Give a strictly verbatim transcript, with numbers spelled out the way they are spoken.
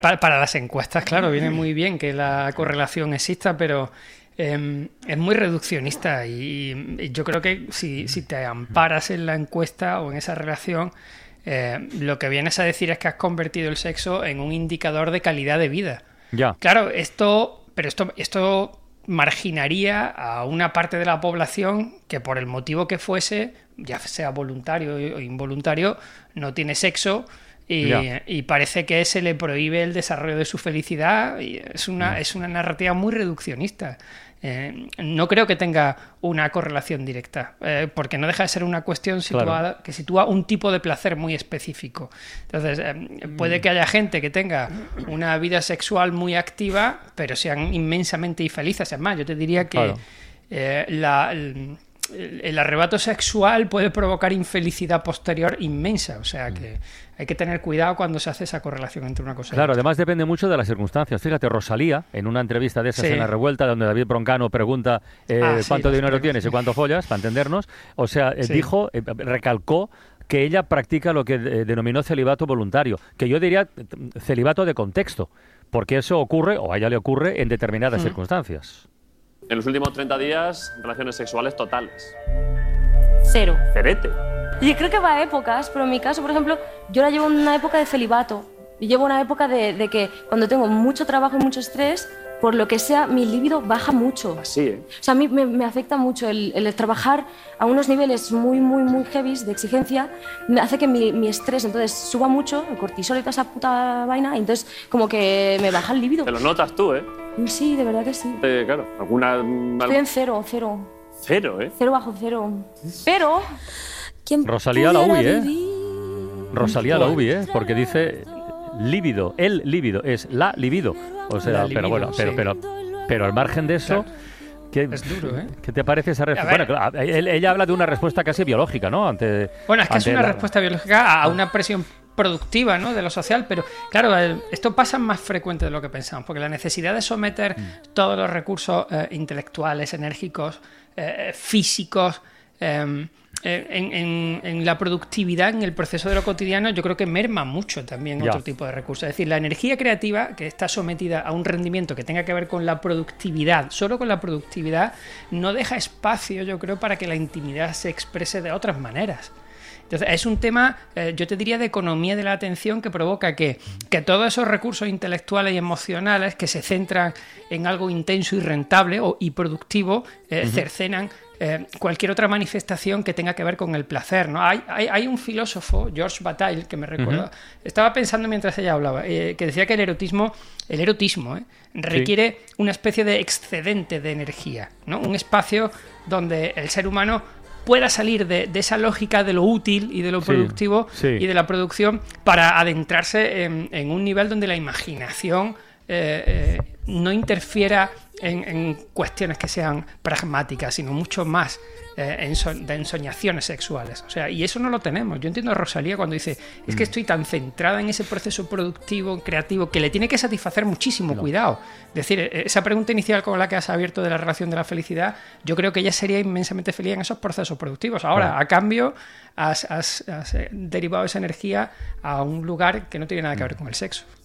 Para, para las encuestas, claro, viene muy bien que la correlación exista, pero eh, es muy reduccionista y, y yo creo que si, si te amparas en la encuesta o en esa relación, eh, lo que vienes a decir es que has convertido el sexo en un indicador de calidad de vida. Ya. Claro, esto, pero esto, esto marginaría a una parte de la población que por el motivo que fuese, ya sea voluntario o involuntario, no tiene sexo. Y, y parece que se le prohíbe el desarrollo de su felicidad y es una, es una narrativa muy reduccionista. Eh, no creo que tenga una correlación directa, eh, porque no deja de ser una cuestión situada, claro, que sitúa un tipo de placer muy específico. Entonces, eh, puede que haya gente que tenga una vida sexual muy activa, pero sean inmensamente infelices. Es más, yo te diría que claro. eh, la... El, el arrebato sexual puede provocar infelicidad posterior inmensa, o sea que hay que tener cuidado cuando se hace esa correlación entre una cosa y Claro, otra. además depende mucho de las circunstancias. Fíjate, Rosalía, en una entrevista de esas Sí. en La Revuelta, donde David Broncano pregunta eh, Ah, sí, cuánto dinero preguntas. tienes y cuánto follas, para entendernos, o sea, eh, Sí. dijo, eh, recalcó que ella practica lo que eh, denominó celibato voluntario, que yo diría eh, celibato de contexto, porque eso ocurre, o a ella le ocurre, en determinadas Mm. circunstancias. En los últimos treinta días, relaciones sexuales totales. Cero. Cerete. Y creo que va a épocas, pero en mi caso, por ejemplo, yo ahora llevo una época de celibato. Y llevo una época de, de que cuando tengo mucho trabajo y mucho estrés, por lo que sea, mi libido baja mucho. Así, ¿eh? O sea, a mí me, me afecta mucho el, el trabajar a unos niveles muy, muy, muy heavy de exigencia. Me hace que mi, mi estrés entonces suba mucho, el cortisol y toda esa puta vaina, y entonces como que me baja el libido. Te lo notas tú, ¿eh? Sí, de verdad que sí. Eh, claro, alguna... Estoy en cero, cero. Cero, ¿eh? Cero bajo cero. Pero... Rosalía la U B I, ¿eh? Rosalía la U B I, ¿eh? Porque dice líbido, el líbido, es la libido. O sea, La pero libido, bueno, pero, sí. pero, pero al margen de eso... Claro. ¿Qué, Es duro, ¿eh? ¿Qué te parece esa respuesta? ver. Bueno, claro, él- ella habla de una respuesta casi biológica, ¿no? Ante, Bueno, es que es ante una la- respuesta biológica a una presión productiva, ¿no?, de lo social, pero claro, el- esto pasa más frecuente de lo que pensamos, porque la necesidad de someter todos los recursos eh, intelectuales, enérgicos, eh, físicos, eh, eh, en, en- en la productividad, en el proceso de lo cotidiano, yo creo que merma mucho también Ya. otro tipo de recursos. Es decir, la energía creativa que está sometida a un rendimiento que tenga que ver con la productividad, solo con la productividad, no deja espacio, yo creo, para que la intimidad se exprese de otras maneras. Entonces, es un tema, eh, yo te diría, de economía de la atención que provoca que, que todos esos recursos intelectuales y emocionales que se centran en algo intenso y rentable o, y productivo eh, uh-huh. cercenan eh, cualquier otra manifestación que tenga que ver con el placer, ¿no? Hay, hay, hay un filósofo, Georges Bataille, que me recuerda, uh-huh. estaba pensando mientras ella hablaba, eh, que decía que el erotismo, el erotismo eh, requiere sí. una especie de excedente de energía, ¿no? Un espacio donde el ser humano pueda salir de, de esa lógica de lo útil y de lo productivo sí, sí. y de la producción para adentrarse en, en un nivel donde la imaginación eh, eh, no interfiera en, en cuestiones que sean pragmáticas, sino mucho más eh, en so, de ensoñaciones sexuales. O sea, y eso no lo tenemos. Yo entiendo a Rosalía cuando dice, es que estoy tan centrada en ese proceso productivo, creativo, que le tiene que satisfacer muchísimo. No. Cuidado. Es decir, esa pregunta inicial con la que has abierto de la relación de la felicidad, yo creo que ella sería inmensamente feliz en esos procesos productivos. Ahora, claro. a cambio, has, has, has derivado esa energía a un lugar que no tiene nada que ver con el sexo.